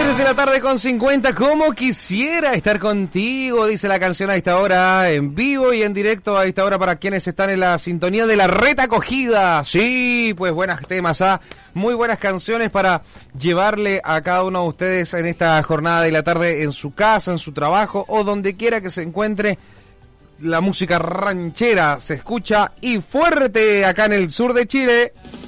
de la tarde con 50, como quisiera estar contigo, dice la canción a esta hora, en vivo y en directo a esta hora para quienes están en la sintonía de la Retacogida. Sí, pues buenos temas, muy buenas canciones para llevarle a cada uno de ustedes en esta jornada de la tarde en su casa, en su trabajo o donde quiera que se encuentre. La música ranchera se escucha y fuerte acá en el sur de Chile.